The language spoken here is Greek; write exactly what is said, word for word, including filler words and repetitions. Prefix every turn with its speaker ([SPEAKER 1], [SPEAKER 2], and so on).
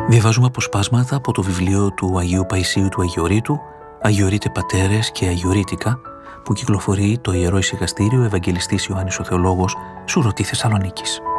[SPEAKER 1] Διαβάζουμε αποσπάσματα από το βιβλίο του Αγίου Παϊσίου του Αγιορείτου, Αγιορείτες Πατέρες και Αγιορείτικα, που κυκλοφορεί το Ιερό Ησυχαστήριο Ευαγγελιστής Ιωάννης ο Θεολόγος, Σουρωτή Θεσσαλονίκης.